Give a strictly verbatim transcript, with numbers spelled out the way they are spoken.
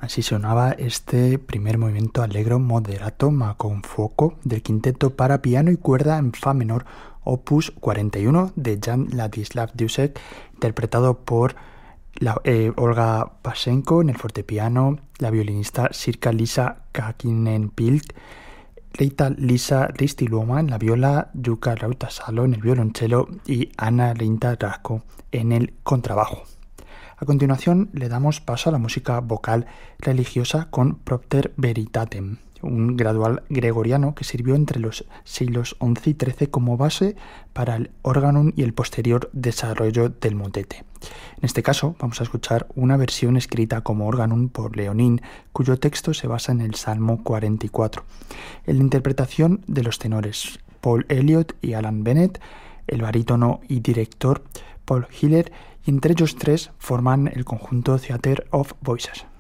Así sonaba este primer movimiento allegro moderato ma con fuoco del quinteto para piano y cuerda en fa menor opus cuarenta y uno de Jan Ladislav Dušek, interpretado por la, eh, Olga Pasenko en el fortepiano, la violinista Sirka Liisa Kaakinen-Pilk, Leita Liisa Ristiluoma en la viola, Jukka Rautasalo en el violonchelo y Anna Rinta Rasko en el contrabajo. A continuación le damos paso a la música vocal religiosa con Propter Veritatem, un gradual gregoriano que sirvió entre los siglos once y trece como base para el organum y el posterior desarrollo del motete. En este caso vamos a escuchar una versión escrita como organum por Leonin, cuyo texto se basa en el Salmo cuarenta y cuatro. En la interpretación de los tenores Paul Elliott y Alan Bennett, el barítono y director Paul Hiller, y entre ellos tres forman el conjunto Theatre of Voices.